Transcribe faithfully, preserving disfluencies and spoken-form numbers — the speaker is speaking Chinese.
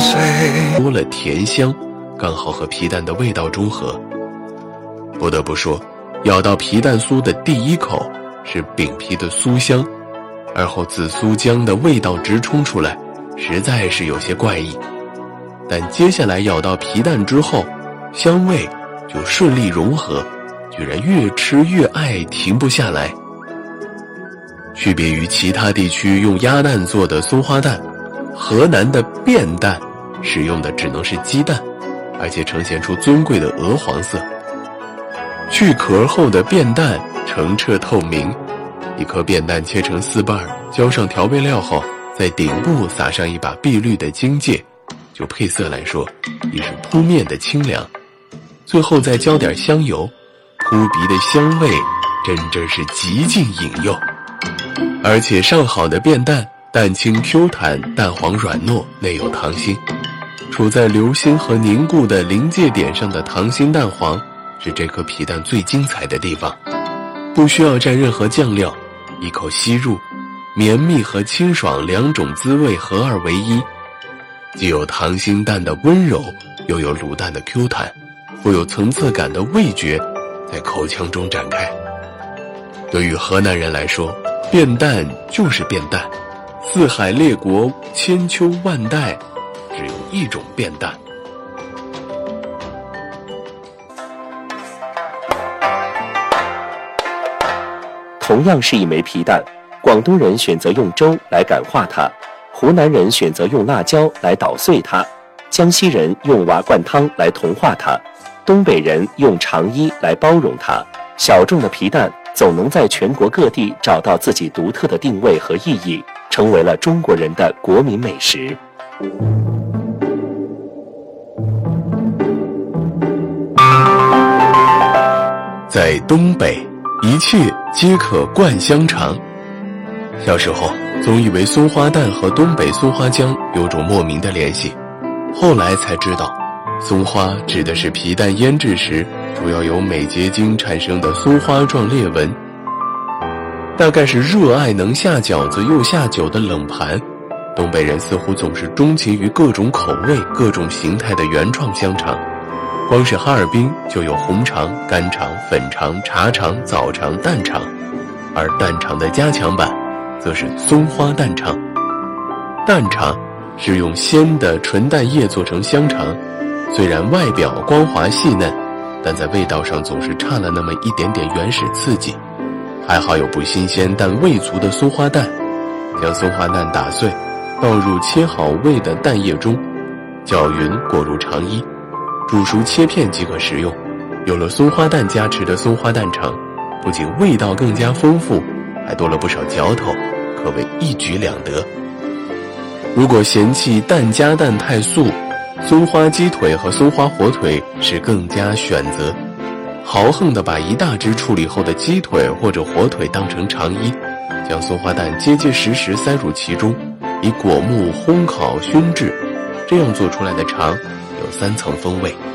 多了甜香，刚好和皮蛋的味道中和。不得不说，咬到皮蛋酥的第一口是饼皮的酥香，而后紫苏姜的味道直冲出来，实在是有些怪异。但接下来咬到皮蛋之后，香味就顺利融合，居然越吃越爱，停不下来。区别于其他地区用鸭蛋做的松花蛋，河南的便蛋使用的只能是鸡蛋，而且呈现出尊贵的鹅黄色。去壳后的便蛋澄澈透明，一颗便蛋切成四瓣，浇上调味料后，在顶部撒上一把碧绿的荆芥，就配色来说，已是扑面的清凉。最后再浇点香油，扑鼻的香味真真是极尽引诱。而且上好的便蛋，蛋清 Q 弹，蛋黄软糯，内有糖心。处在流心和凝固的临界点上的糖心蛋黄，是这颗皮蛋最精彩的地方。不需要蘸任何酱料，一口吸入，绵密和清爽两种滋味合二为一，既有糖心蛋的温柔，又有卤蛋的 Q 弹，富有层次感的味觉在口腔中展开。对于河南人来说，便蛋就是便蛋，四海列国千秋万代，只有一种便蛋。 同样是一枚皮蛋，广东人选择用粥来感化它，湖南人选择用辣椒来捣碎它，江西人用瓦罐汤来同化它，东北人用肠衣来包容它。小众的皮蛋总能在全国各地找到自己独特的定位和意义，成为了中国人的国民美食。 在东北，一切皆可灌香肠。小时候总以为松花蛋和东北松花江有种莫名的联系，后来才知道，松花指的是皮蛋腌制时主要由镁结晶产生的松花状裂纹。大概是热爱能下饺子又下酒的冷盘，东北人似乎总是钟情于各种口味各种形态的原创香肠。光是哈尔滨就有红肠、干肠、粉肠、茶肠、枣肠、蛋肠，而蛋肠的加强版则是松花蛋肠。蛋肠是用鲜的纯蛋液做成香肠，虽然外表光滑细嫩，但在味道上总是差了那么一点点原始刺激。还好有不新鲜但味足的松花蛋，将松花蛋打碎，倒入切好味的蛋液中，搅匀裹入肠衣，煮熟切片即可食用。有了松花蛋加持的松花蛋肠，不仅味道更加丰富，还多了不少嚼头，可谓一举两得。如果嫌弃蛋加蛋太素，松花鸡腿和松花火腿是更佳选择。豪横地把一大只处理后的鸡腿或者火腿当成肠衣，将松花蛋结结实实塞入其中，以果木烘烤熏制，这样做出来的肠有三层风味。